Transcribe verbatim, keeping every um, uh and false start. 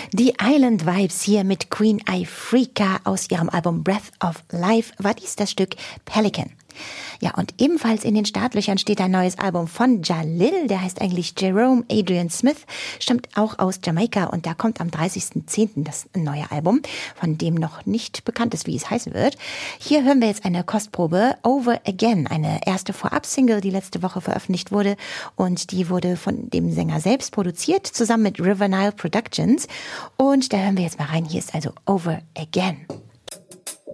Die Island Vibes hier mit Queen Ifrica aus ihrem Album Breath of Life war dies das Stück Pelican. Ja, und ebenfalls in den Startlöchern steht ein neues Album von Jalil, der heißt eigentlich Jerome Adrian Smith, stammt auch aus Jamaika und da kommt am dreißigsten zehnten das neue Album, von dem noch nicht bekannt ist, wie es heißen wird. Hier hören wir jetzt eine Kostprobe, Over Again, eine erste Vorab-Single, die letzte Woche veröffentlicht wurde und die wurde von dem Sänger selbst produziert, zusammen mit River Nile Productions und da hören wir jetzt mal rein, hier ist also Over Again.